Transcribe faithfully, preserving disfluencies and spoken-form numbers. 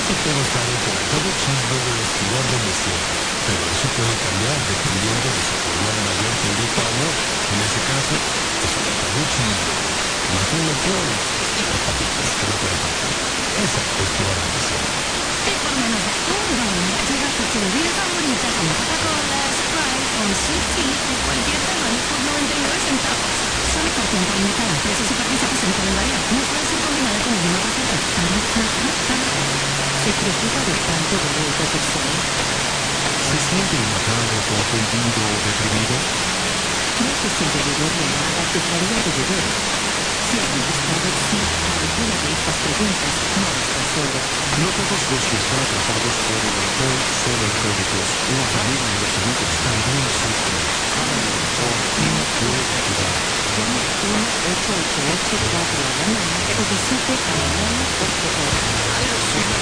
Se puede estar por todo chisme de vestir donde sea, pero eso puede cambiar dependiendo de si por una mayor conducta o no. En ese caso, es un papuchi. Más información. Los patitos que no pueden faltar. Esa es tu hora de ser. Y por menos de un dólar, llevas tu bebida favorita como Coca-Cola, Sprite o Sweet Tea de cualquier tamaño por noventa y nueve centavos. Solo por tiempo limitado. Precios y participación pueden variar. No puede ser combinada con ninguna receta. Para, para, para. ¿Se preocupa de tanto de otra persona? ¿Se siente enojado, confundido o deprimido? ¿Cree que si el bebedor le amara, dejaría de beber? Si ha contestado sí a alguna de estas preguntas, no está solo. No todos los que están atrapados por el alcohol son alcohólicos. La familia y los amigos también sufren. Háganlo mejor y puede ayudar. Llame al uno ocho ocho ocho cuatro a la mañana o visite a mañana por favor.